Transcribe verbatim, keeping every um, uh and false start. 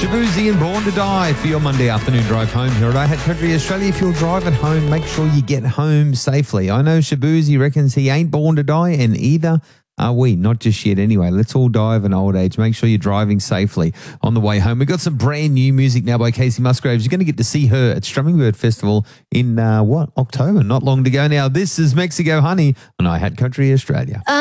Shabuzi and Born to Die for your Monday afternoon drive home here at I Hat Country Australia. If you're driving home, make sure you get home safely. I know Shabuzi reckons he ain't born to die, and either are we. Not just yet anyway. Let's all die of an old age. Make sure you're driving safely on the way home. We've got some brand new music now by Casey Musgraves. You're going to get to see her at Strumming Bird Festival in, uh, what, October? Not long to go now. This is Mexico Honey on I Hat Country Australia.